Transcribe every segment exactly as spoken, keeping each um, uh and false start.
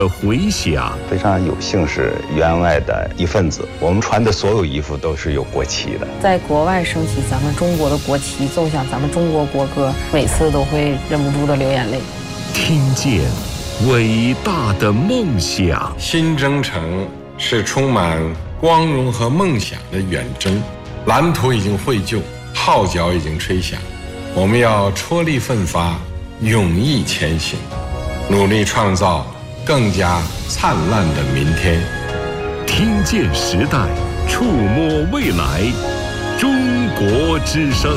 回响。 非常有幸是员外的一份子，我们穿的所有衣服都是有国旗的。 在国外升起咱们中国的国旗，奏响咱们中国国歌，每次都会忍不住的流眼泪。 听见伟大的梦想。 新征程是充满光荣和梦想的远征，蓝图已经绘就，号角已经吹响，我们要踔厉奋发，勇毅前行，努力创造更加灿烂的明天。 听见时代，触摸未来，中国之声。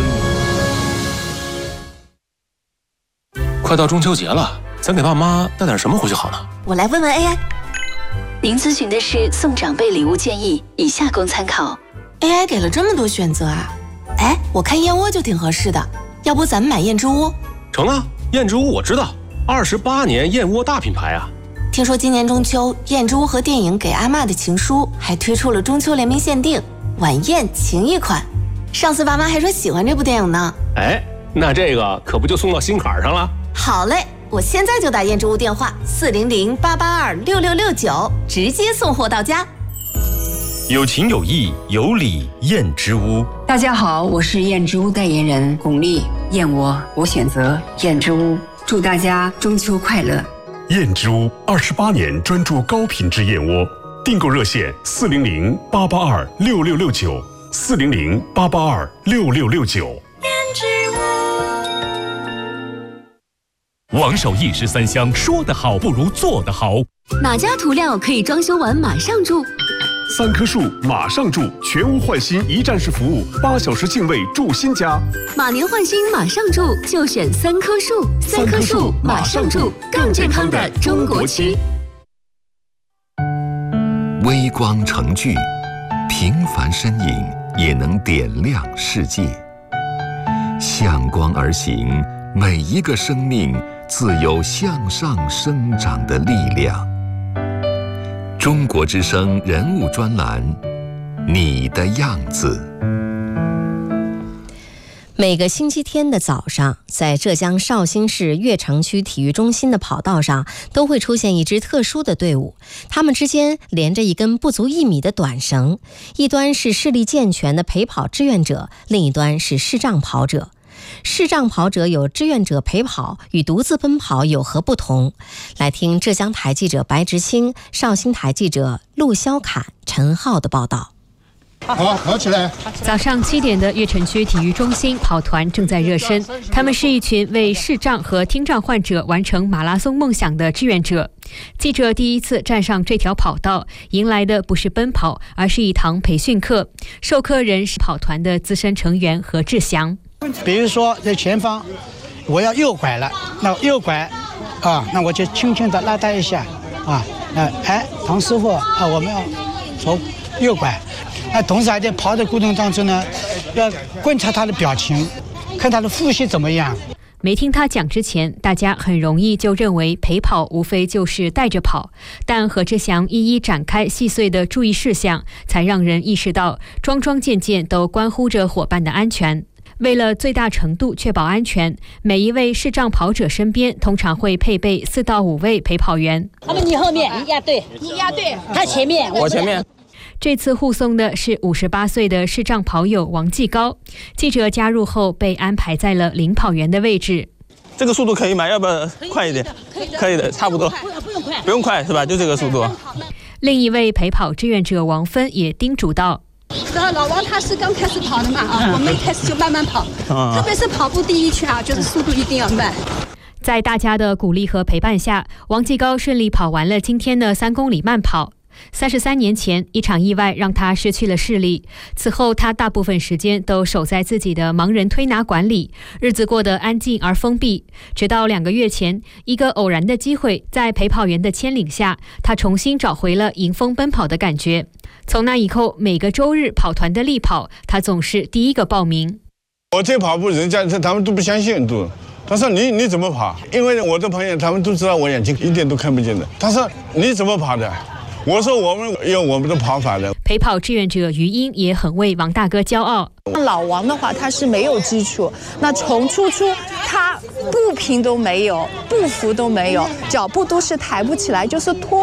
快到中秋节了，咱给爸妈带点什么回去好呢？ 我来问问 A I。 您咨询的是送长辈礼物建议，以下供参考。 A I 给了这么多选择啊！哎，我看燕窝就挺合适的，要不咱们买燕之屋？ 成啊，燕之屋我知道，二十八年燕窝大品牌啊。 听说今年中秋，燕之屋和电影《给阿嬷的情书》还推出了中秋联名限定晚宴情谊款。上次爸妈还说喜欢这部电影呢。 哎，那这个可不就送到心坎上了？ 好嘞，我现在就打燕之屋电话四零零八八二六六六九，直接送货到家。 有情有义有礼燕之屋。 大家好，我是燕之屋代言人巩俐。燕窝我选择燕之屋，祝大家中秋快乐。 燕之屋二十八年专注高品质燕窝，订购热线四零零八八二六六六九，四零零八八二六六六九。 燕之屋。王守义十三香，说得好不如做得好。 哪家涂料可以装修完马上住？ 三棵树马上住，全屋换新一站式服务，八小时净位住新家。 马年换新马上住，就选三棵树。三棵树马上住，更健康的中国区。 微光成炬，平凡身影也能点亮世界。向光而行，每一个生命自有向上生长的力量。中国之声人物专栏，你的样子。 每个星期天的早上，在浙江绍兴市越城区体育中心的跑道上，都会出现一支特殊的队伍，他们之间连着一根不足一米的短绳，一端是视力健全的陪跑志愿者，另一端是视障跑者。视障跑者有志愿者陪跑，与独自奔跑有何不同？来听浙江台记者白直清、绍兴台记者陆肖侃、陈浩的报道。 好，跑起来！ 早上七点的越城区体育中心跑团正在热身，他们是一群为视障和听障患者完成马拉松梦想的志愿者。记者第一次站上这条跑道，迎来的不是奔跑，而是一堂培训课。授课人是跑团的资深成员何志祥。 比如说在前方，我要右拐了，那右拐，啊，那我就轻轻地拉他一下，啊，呃，哎，唐师傅啊，我们要从右拐。那同时还在跑的过程当中呢，要观察他的表情，看他的呼吸怎么样。 没听他讲之前，大家很容易就认为陪跑无非就是带着跑，但何志祥一一展开细碎的注意事项，才让人意识到桩桩件件都关乎着伙伴的安全。为了最大程度确保安全，每一位视障跑者身边通常会配备四到五位陪跑员。 他们你后面，你压队，你压队，他前面， 我前面。 这次护送的是五十八岁的视障跑友王继高。记者加入后被安排在了领跑员的位置。 这个速度可以吗？要不要快一点？可以的，差不多。 不用快， 不用快是吧？就这个速度。 另一位陪跑志愿者王芬也叮嘱道。 老王他是刚开始跑的嘛啊，我们一开始就慢慢跑，特别是跑步第一圈啊，就是速度一定要慢。 在大家的鼓励和陪伴下，王继高顺利跑完了今天的三公里慢跑。三十三年前，一场意外让他失去了视力，此后他大部分时间都守在自己的盲人推拿馆里，日子过得安静而封闭。直到两个月前，一个偶然的机会，在陪跑员的牵领下，他重新找回了迎风奔跑的感觉。从那以后，每个周日跑团的力跑，他总是第一个报名。 我这跑步，人家他们都不相信，都他说你你怎么跑？因为我的朋友他们都知道我眼睛一点都看不见的。他说你怎么跑的？ 我说我们有我们的跑法的。 陪跑志愿者于英也很为王大哥骄傲。 老王的话，他是没有基础，那从初出他步频都没有，步幅都没有，脚步都是抬不起来，就是拖。